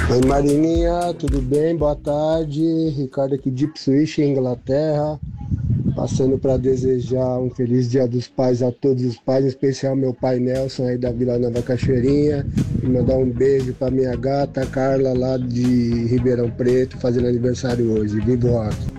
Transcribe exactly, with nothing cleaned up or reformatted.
Oi Marininha, tudo bem? Boa tarde. Ricardo aqui de Ipswich, Inglaterra. Passando para desejar um feliz Dia dos Pais a todos os pais, em especial meu pai Nelson aí da Vila Nova Cachoeirinha. E mandar um beijo para minha gata Carla lá de Ribeirão Preto, fazendo aniversário hoje. Viva o rock!